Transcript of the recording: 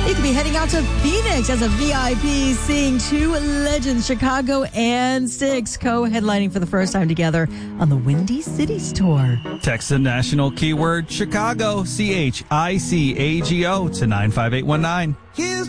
You could be heading out to Phoenix as a VIP, seeing two legends, Chicago and Styx, co-headlining for the first time together on the Windy Cities Tour. Text the national keyword Chicago, CHICAGO, to 95819.